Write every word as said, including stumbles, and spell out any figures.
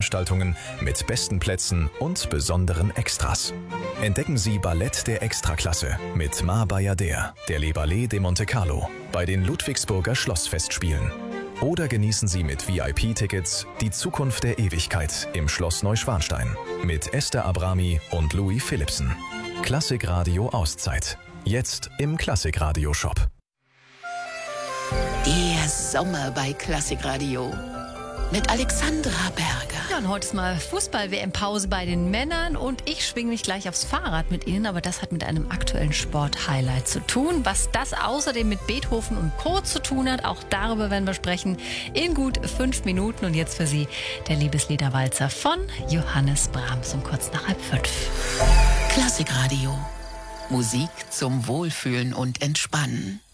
Veranstaltungen mit besten Plätzen und besonderen Extras. Entdecken Sie Ballett der Extraklasse mit Mar Bayadère, der Les Ballets de Monte Carlo, bei den Ludwigsburger Schlossfestspielen. Oder genießen Sie mit V I P-Tickets die Zukunft der Ewigkeit im Schloss Neuschwanstein mit Esther Abrami und Louis Philippsen. Klassikradio Auszeit. Jetzt im Klassikradio-Shop. Der Sommer bei Klassikradio mit Alexandra Berger. Ja, und heute ist mal Fußball-W M-Pause bei den Männern und ich schwinge mich gleich aufs Fahrrad mit Ihnen, aber das hat mit einem aktuellen Sport-Highlight zu tun. Was das außerdem mit Beethoven und Co. zu tun hat, auch darüber werden wir sprechen in gut fünf Minuten. Und jetzt für Sie der Liebesliederwalzer von Johannes Brahms um kurz nach halb fünf. Klassikradio. Musik zum Wohlfühlen und Entspannen.